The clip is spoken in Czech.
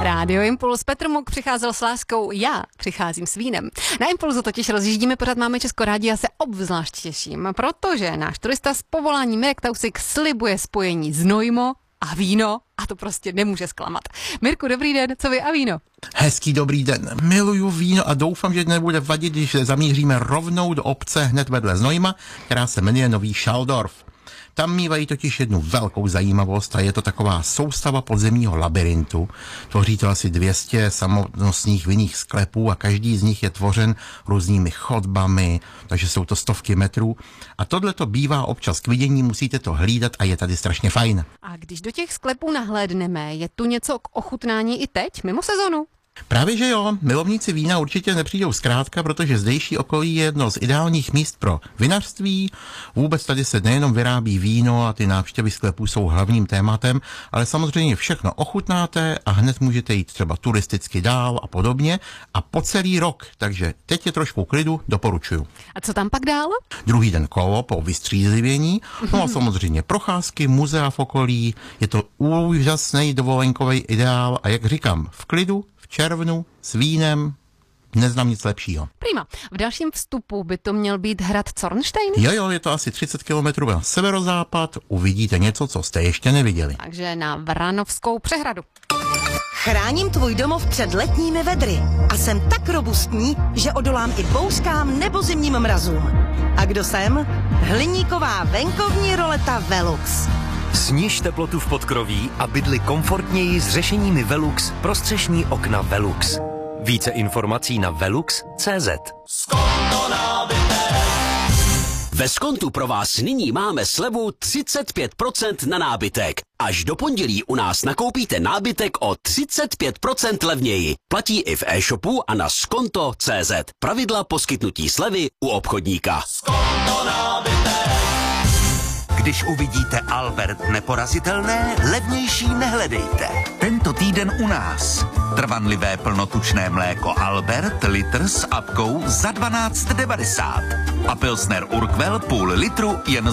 Rádio Impuls. Petr Muk přicházel s láskou, já přicházím s vínem. Na Impulzu totiž rozjíždíme, pořád máme Česko rádi, já se obzvlášť těším, protože náš turista z povolání Mirek Tausig slibuje spojení Znojmo a víno a to prostě nemůže zklamat. Mirku, dobrý den, co vy a víno? Hezký dobrý den. Miluju víno a doufám, že nebude vadit, když zamíříme rovnou do obce hned vedle Znojma, která se jmenuje Nový Šaldorf. Tam mívají totiž jednu velkou zajímavost a je to taková soustava podzemního labirintu. Tvoří to asi 200 samonosných vinných sklepů a každý z nich je tvořen různými chodbami, takže jsou to stovky metrů. A tohle to bývá občas k vidění, musíte to hlídat a je tady strašně fajn. A když do těch sklepů nahlédneme, je tu něco k ochutnání i teď, mimo sezonu? Právě že jo, milovníci vína určitě nepřijdou zkrátka, protože zdejší okolí je jedno z ideálních míst pro vinařství. Vůbec tady se nejenom vyrábí víno a ty návštěvy sklepů jsou hlavním tématem, ale samozřejmě všechno ochutnáte a hned můžete jít třeba turisticky dál a podobně a po celý rok, takže teď je trošku klidu, doporučuju. A co tam pak dál? Druhý den kolo po vystřízlivění, no a samozřejmě procházky, muzea v okolí, je to úžasný dovolenkový ideál a jak říkám, v klidu, v červnu, s vínem, neznám nic lepšího. Prima. V dalším vstupu by to měl být hrad Zornstein? Jo, je to asi 30 kilometrů na severozápad, uvidíte něco, co jste ještě neviděli. Takže na Vranovskou přehradu. Chráním tvůj domov před letními vedry a jsem tak robustní, že odolám i bouřkám nebo zimním mrazům. A kdo jsem? Hliníková venkovní roleta Velux. Sniž teplotu v podkroví a bydli komfortněji s řešeními Velux pro střešní okna Velux. Více informací na velux.cz. Ve Skontu pro vás nyní máme slevu 35% na nábytek. Až do pondělí u nás nakoupíte nábytek o 35% levněji. Platí i v e-shopu a na skonto.cz. Pravidla poskytnutí slevy u obchodníka. Když uvidíte Albert neporazitelné, levnější nehledejte. Tento týden u nás. Trvanlivé plnotučné mléko Albert, litr s apkou za 12,90. A Pilsner Urquell půl litru jen